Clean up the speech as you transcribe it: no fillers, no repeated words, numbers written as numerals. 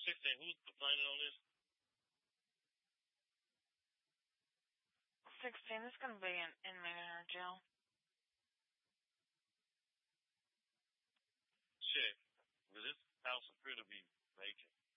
16, who's complaining on this? 16, this is going to be an inmate in our jail. Check. Will this house appear to be vacant?